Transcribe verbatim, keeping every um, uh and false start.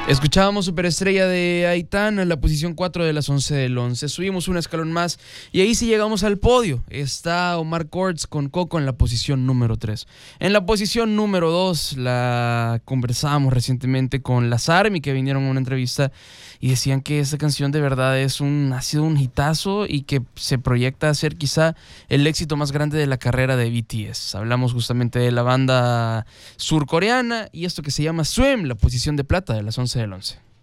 Escuchábamos Superestrella de Aitana en la posición cuatro de las once del once. Subimos un escalón más y ahí sí llegamos al podio. Está Omar Courtz con Coco en la posición número tres. En la posición número dos la conversábamos recientemente con Las Army, que vinieron a una entrevista y decían que esta canción de verdad es un, ha sido un hitazo y que se proyecta a ser quizá el éxito más grande de la carrera de B T S. Hablamos justamente de la banda surcoreana y esto que se llama Swim, la posición de plata de las once del once.